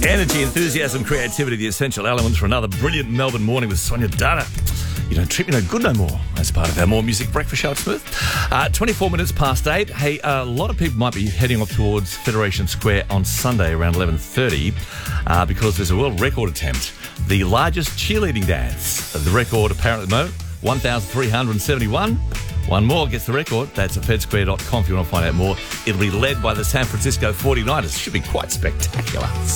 Energy, enthusiasm, creativity, the essential elements for another brilliant Melbourne morning with Sonia Dana. You don't treat me no good no more as part of our More Music Breakfast Show at Smooth. 24 minutes past 8. Hey, a lot of people might be heading off towards Federation Square on Sunday around 11:30 because there's a world record attempt. The largest cheerleading dance. The record apparently, Mo, 1,371. One more gets the record. That's at fedsquare.com if you want to find out more. It'll be led by the San Francisco 49ers. Should be quite spectacular.